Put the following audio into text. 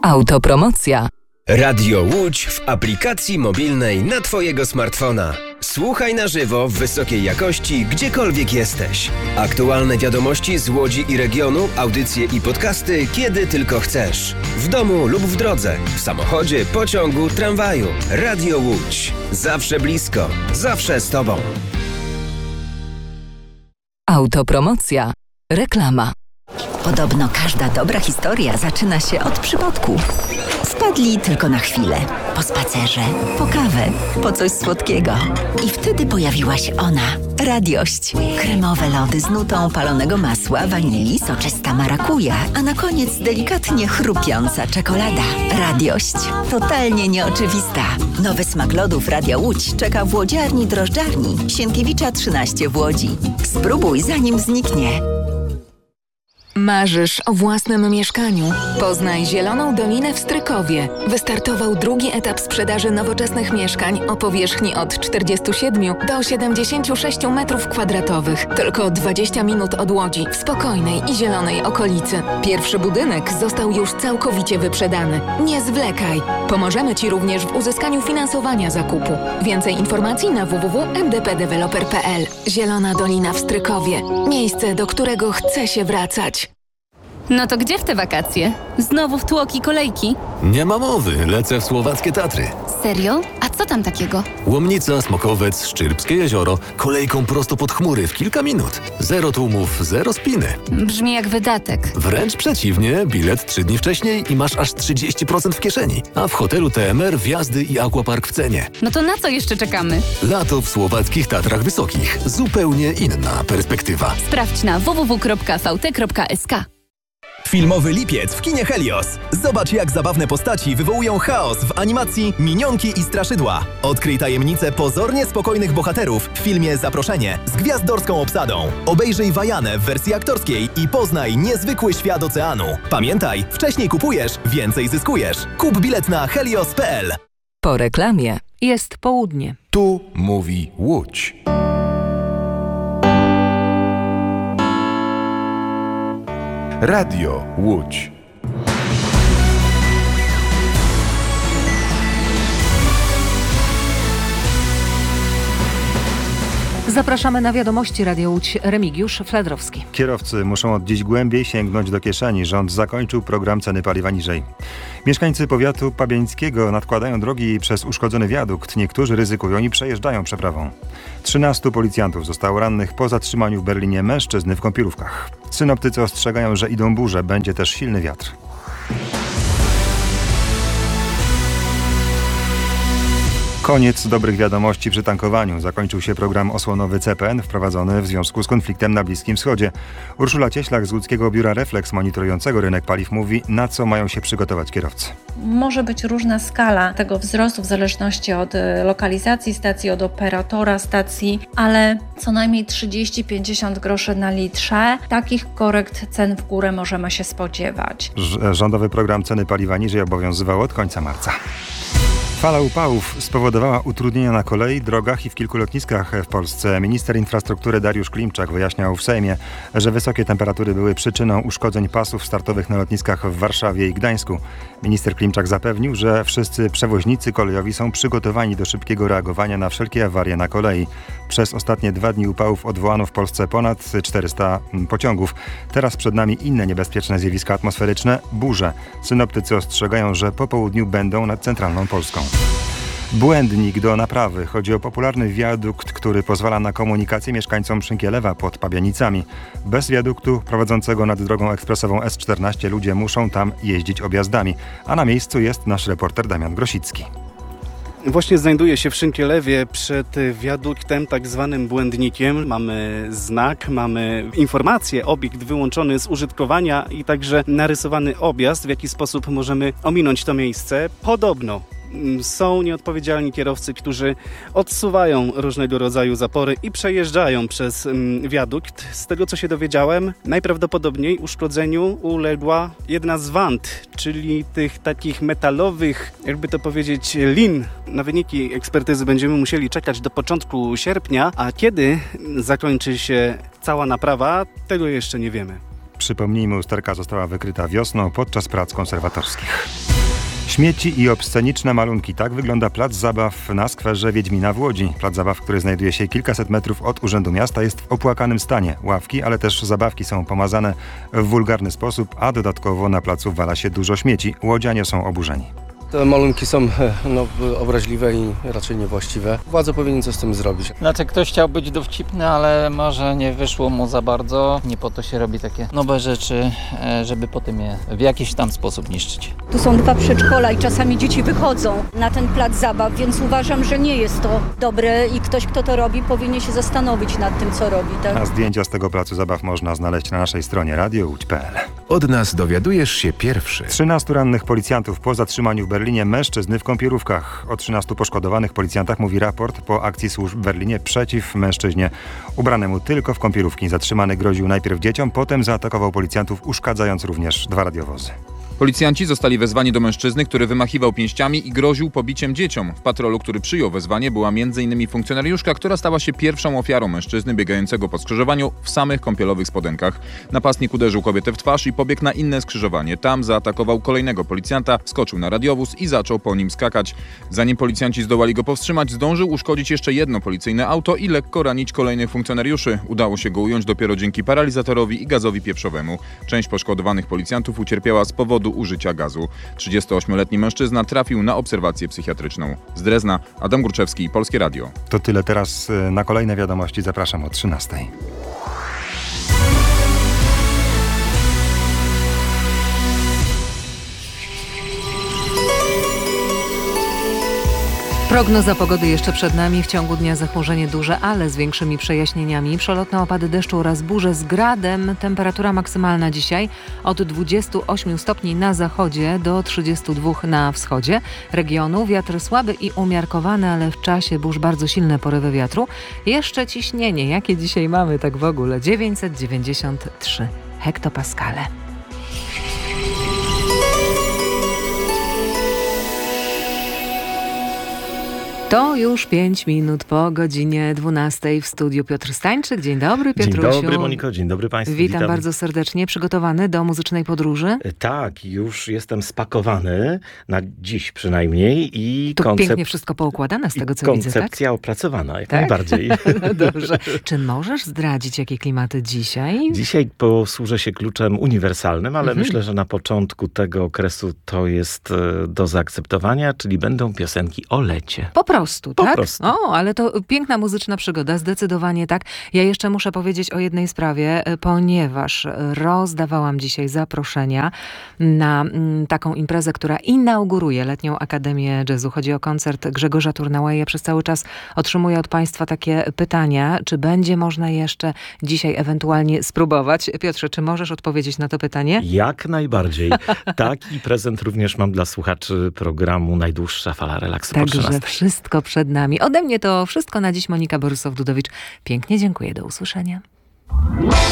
Autopromocja. Radio Łódź w aplikacji mobilnej na Twojego smartfona. Słuchaj na żywo w wysokiej jakości, gdziekolwiek jesteś. Aktualne wiadomości z Łodzi i regionu, audycje i podcasty, kiedy tylko chcesz. W domu lub w drodze, w samochodzie, pociągu, tramwaju. Radio Łódź. Zawsze blisko, zawsze z Tobą. Autopromocja. Reklama. Podobno każda dobra historia zaczyna się od przypadku. Wpadli tylko na chwilę. Po spacerze, po kawę, po coś słodkiego. I wtedy pojawiła się ona. Radiość. Kremowe lody z nutą palonego masła, wanilii, soczysta marakuja, a na koniec delikatnie chrupiąca czekolada. Radiość. Totalnie nieoczywista. Nowy smak lodów Radia Łódź czeka w łodziarni drożdżarni Sienkiewicza 13 w Łodzi. Spróbuj zanim zniknie. Marzysz o własnym mieszkaniu? Poznaj Zieloną Dolinę w Strykowie. Wystartował drugi etap sprzedaży nowoczesnych mieszkań o powierzchni od 47 do 76 m2. Tylko 20 minut od Łodzi, w spokojnej i zielonej okolicy. Pierwszy budynek został już całkowicie wyprzedany. Nie zwlekaj. Pomożemy Ci również w uzyskaniu finansowania zakupu. Więcej informacji na www.mdpdeveloper.pl. Zielona Dolina w Strykowie. Miejsce, do którego chce się wracać. No to gdzie w te wakacje? Znowu w tłoki kolejki? Nie ma mowy, lecę w słowackie Tatry. Serio? A co tam takiego? Łomnica, Smokowiec, Szczyrbskie jezioro, kolejką prosto pod chmury w kilka minut. Zero tłumów, zero spiny. Brzmi jak wydatek. Wręcz przeciwnie, bilet 3 dni wcześniej i masz aż 30% w kieszeni. A w hotelu TMR wjazdy i aquapark w cenie. No to na co jeszcze czekamy? Lato w słowackich Tatrach Wysokich. Zupełnie inna perspektywa. Sprawdź na www.vt.sk. Filmowy lipiec w kinie Helios. Zobacz, jak zabawne postaci wywołują chaos w animacji Minionki i Straszydła. Odkryj tajemnicę pozornie spokojnych bohaterów w filmie Zaproszenie z gwiazdorską obsadą. Obejrzyj Wajanę w wersji aktorskiej i poznaj niezwykły świat oceanu. Pamiętaj, wcześniej kupujesz, więcej zyskujesz. Kup bilet na helios.pl. Po reklamie jest południe. Tu mówi Łódź. Radio Łódź. Zapraszamy na wiadomości Radia Łódź. Remigiusz Fledrowski. Kierowcy muszą od dziś głębiej sięgnąć do kieszeni. Rząd zakończył program ceny paliwa niżej. Mieszkańcy powiatu pabiańskiego nadkładają drogi przez uszkodzony wiadukt. Niektórzy ryzykują i przejeżdżają przeprawą. 13 policjantów zostało rannych po zatrzymaniu w Berlinie mężczyzny w kąpielówkach. Synoptycy ostrzegają, że idą burze, będzie też silny wiatr. Koniec dobrych wiadomości przy tankowaniu. Zakończył się program osłonowy CPN wprowadzony w związku z konfliktem na Bliskim Wschodzie. Urszula Cieślak z łódzkiego biura Reflex monitorującego rynek paliw mówi, na co mają się przygotować kierowcy. Może być różna skala tego wzrostu w zależności od lokalizacji stacji, od operatora stacji, ale co najmniej 30-50 groszy na litrze. Takich korekt cen w górę możemy się spodziewać. Rządowy program ceny paliwa niżej obowiązywał od końca marca. Fala upałów spowodowała utrudnienia na kolei, drogach i w kilku lotniskach w Polsce. Minister infrastruktury Dariusz Klimczak wyjaśniał w Sejmie, że wysokie temperatury były przyczyną uszkodzeń pasów startowych na lotniskach w Warszawie i Gdańsku. Minister Klimczak zapewnił, że wszyscy przewoźnicy kolejowi są przygotowani do szybkiego reagowania na wszelkie awarie na kolei. Przez ostatnie 2 dni upałów odwołano w Polsce ponad 400 pociągów. Teraz przed nami inne niebezpieczne zjawiska atmosferyczne – burze. Synoptycy ostrzegają, że po południu będą nad centralną Polską. Błędnik do naprawy. Chodzi o popularny wiadukt, który pozwala na komunikację mieszkańcom Szynkielewa pod Pabianicami. Bez wiaduktu prowadzącego nad drogą ekspresową S14 ludzie muszą tam jeździć objazdami. A na miejscu jest nasz reporter Damian Grosicki. Właśnie znajduję się w Szynkielewie przed wiaduktem, tak zwanym błędnikiem. Mamy znak, mamy informację, obiekt wyłączony z użytkowania i także narysowany objazd, w jaki sposób możemy ominąć to miejsce. Podobno są nieodpowiedzialni kierowcy, którzy odsuwają różnego rodzaju zapory i przejeżdżają przez wiadukt. Z tego, co się dowiedziałem, najprawdopodobniej uszkodzeniu uległa jedna z wand, czyli tych takich metalowych, jakby to powiedzieć, lin. Na wyniki ekspertyzy będziemy musieli czekać do początku sierpnia, a kiedy zakończy się cała naprawa, tego jeszcze nie wiemy. Przypomnijmy, usterka została wykryta wiosną podczas prac konserwatorskich. Śmieci i obsceniczne malunki. Tak wygląda plac zabaw na skwerze Wiedźmina w Łodzi. Plac zabaw, który znajduje się kilkaset metrów od Urzędu Miasta, jest w opłakanym stanie. Ławki, ale też zabawki są pomazane w wulgarny sposób, a dodatkowo na placu wala się dużo śmieci. Łodzianie są oburzeni. Te malunki są obraźliwe i raczej niewłaściwe. Władze powinny coś z tym zrobić. Znaczy ktoś chciał być dowcipny, ale może nie wyszło mu za bardzo. Nie po to się robi takie nowe rzeczy, żeby potem je w jakiś tam sposób niszczyć. Tu są 2 przedszkola i czasami dzieci wychodzą na ten plac zabaw, więc uważam, że nie jest to dobre i ktoś, kto to robi, powinien się zastanowić nad tym, co robi. Tak? A zdjęcia z tego placu zabaw można znaleźć na naszej stronie radiołódź.pl. Od nas dowiadujesz się pierwszy. 13 rannych policjantów po zatrzymaniu w Berlinie mężczyzny w kąpielówkach. O 13 poszkodowanych policjantach mówi raport po akcji służb w Berlinie przeciw mężczyźnie ubranemu tylko w kąpielówki. Zatrzymany groził najpierw dzieciom, potem zaatakował policjantów, uszkadzając również 2 radiowozy. Policjanci zostali wezwani do mężczyzny, który wymachiwał pięściami i groził pobiciem dzieciom. W patrolu, który przyjął wezwanie, była m.in. funkcjonariuszka, która stała się pierwszą ofiarą mężczyzny biegającego po skrzyżowaniu w samych kąpielowych spodenkach. Napastnik uderzył kobietę w twarz i pobiegł na inne skrzyżowanie. Tam zaatakował kolejnego policjanta, skoczył na radiowóz i zaczął po nim skakać. Zanim policjanci zdołali go powstrzymać, zdążył uszkodzić jeszcze jedno policyjne auto i lekko ranić kolejnych funkcjonariuszy. Udało się go ująć dopiero dzięki paralizatorowi i gazowi pieprzowemu. Część poszkodowanych policjantów ucierpiała z powodu użycia gazu. 38-letni mężczyzna trafił na obserwację psychiatryczną. Z Drezna Adam Górczewski, Polskie Radio. To tyle, teraz na kolejne wiadomości zapraszam o 13:00. Prognoza pogody jeszcze przed nami. W ciągu dnia zachmurzenie duże, ale z większymi przejaśnieniami. Przelotne opady deszczu oraz burze z gradem. Temperatura maksymalna dzisiaj od 28 stopni na zachodzie do 32 na wschodzie regionu. Wiatr słaby i umiarkowany, ale w czasie burz bardzo silne porywy wiatru. Jeszcze ciśnienie, jakie dzisiaj mamy tak w ogóle, 993 hektopaskale. To już 5 minut po godzinie 12 w studiu Piotr Stańczyk. Dzień dobry, Piotrusiu. Dzień dobry, Moniko, dzień dobry Państwu. Witam bardzo serdecznie. Przygotowany do muzycznej podróży? Tak, już jestem spakowany, na dziś przynajmniej. I tu pięknie wszystko poukładane z tego, co widzę, tak? Koncepcja opracowana, jak najbardziej. No dobrze. Czy możesz zdradzić, jakie klimaty dzisiaj? Dzisiaj posłużę się kluczem uniwersalnym, ale myślę, że na początku tego okresu to jest do zaakceptowania, czyli będą piosenki o lecie. Po prostu, tak? Po prostu. O, ale to piękna muzyczna przygoda, zdecydowanie tak. Ja jeszcze muszę powiedzieć o jednej sprawie, ponieważ rozdawałam dzisiaj zaproszenia na taką imprezę, która inauguruje Letnią Akademię Jazzu. Chodzi o koncert Grzegorza Turnała i ja przez cały czas otrzymuję od Państwa takie pytania, czy będzie można jeszcze dzisiaj ewentualnie spróbować. Piotrze, czy możesz odpowiedzieć na to pytanie? Jak najbardziej. Taki prezent również mam dla słuchaczy programu Najdłuższa Fala Relaksu po 13. Także wszystko przed nami. Ode mnie to wszystko na dziś. Monika Borysow-Dudowicz. Pięknie dziękuję. Do usłyszenia.